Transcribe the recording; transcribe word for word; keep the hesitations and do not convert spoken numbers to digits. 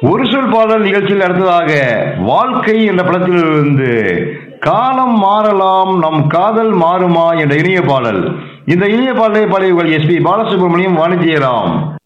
ஒரு சொல் பாடல் நிகழ்ச்சியில் அடுத்ததாக வாழ்க்கை என்ற படத்திலிருந்து காலம் மாறலாம் நம் காதல் மாறுமா என்ற இனிய பாடல். இந்த இனிய பாடலை பாடியவர்கள் எஸ் பி பாலசுப்ரமணியம், வாணிஜ்யராம்.